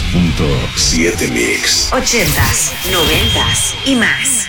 101.7 Mix. 80s, 90s y más.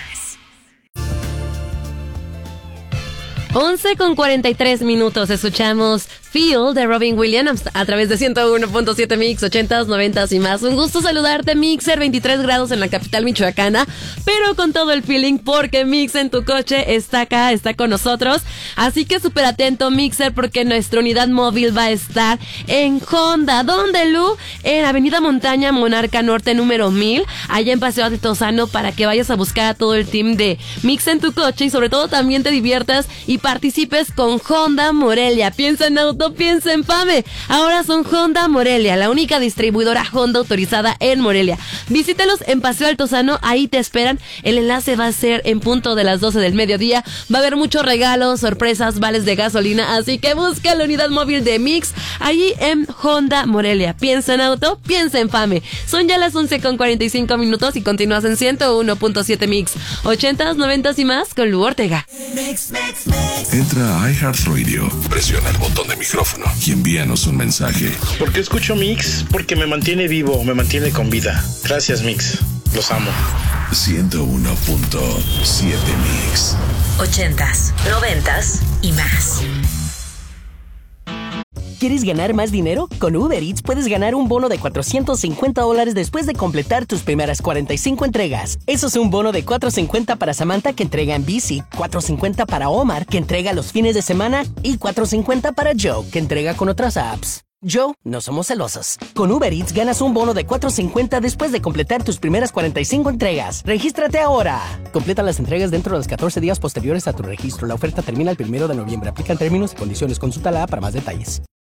11:43 escuchamos Feel de Robin Williams a través de 101.7 Mix, 80s, 90s y más. Un gusto saludarte, Mixer, 23 grados en la capital michoacana, pero con todo el feeling porque Mix en tu coche está acá, está con nosotros. Así que súper atento, Mixer, porque nuestra unidad móvil va a estar en Honda. ¿Dónde, Lu? En Avenida Montaña, Monarca Norte, número 1000, allá en Paseo Altozano, para que vayas a buscar a todo el team de Mix en tu coche y sobre todo también te diviertas y participes con Honda Morelia. Piensa en auto, piensa en FAME. Ahora son Honda Morelia, la única distribuidora Honda autorizada en Morelia. Visítalos en Paseo Altozano, ahí te esperan. El enlace va a ser en punto de las 12 del mediodía. Va a haber muchos regalos, sorpresas, vales de gasolina, así que busca la unidad móvil de Mix ahí en Honda Morelia. Piensa en auto, piensa en FAME. Son ya las 11:45 y continúas en 101.7 Mix, 80s, 90s y más con Lu Ortega. Entra a iHeartRadio, presiona el botón de micrófono y envíanos un mensaje. ¿Por qué escucho Mix? Porque me mantiene vivo, me mantiene con vida. Gracias, Mix. Los amo. 101.7 Mix. 80s, 90s y más. ¿Quieres ganar más dinero? Con Uber Eats puedes ganar un bono de $450 después de completar tus primeras 45 entregas. Eso es un bono de $450 para Samantha, que entrega en bici, $450 para Omar, que entrega los fines de semana, y $450 para Joe, que entrega con otras apps. Joe, no somos celosos. Con Uber Eats ganas un bono de $450 después de completar tus primeras 45 entregas. ¡Regístrate ahora! Completa las entregas dentro de los 14 días posteriores a tu registro. La oferta termina el 1 de noviembre. Aplican términos y condiciones. Consulta la app para más detalles.